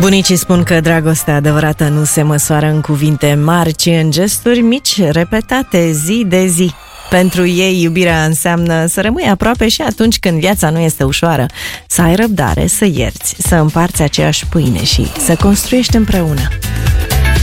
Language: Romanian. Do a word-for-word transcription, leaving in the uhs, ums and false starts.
Bunicii spun că dragostea adevărată nu se măsoară în cuvinte mari, ci în gesturi mici, repetate zi de zi. Pentru ei, iubirea înseamnă să rămâi aproape și atunci când viața nu este ușoară, să ai răbdare, să ierți, să împarți aceeași pâine și să construiești împreună.